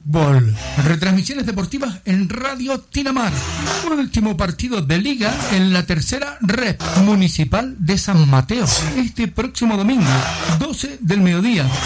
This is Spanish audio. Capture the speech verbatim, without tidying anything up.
fútbol. Retransmisiones deportivas en Radio Tinamar. Último partido de liga en la tercera red municipal de San Mateo. Este próximo domingo, doce del mediodía.